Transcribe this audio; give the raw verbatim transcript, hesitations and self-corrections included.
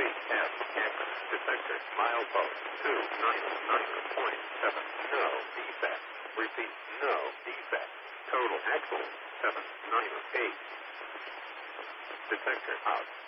feet. F. Campus. Detector. Milepost. two nine nine point seven. No defect. Repeat. No defect. Total excellent. seven nine eight. Detector out.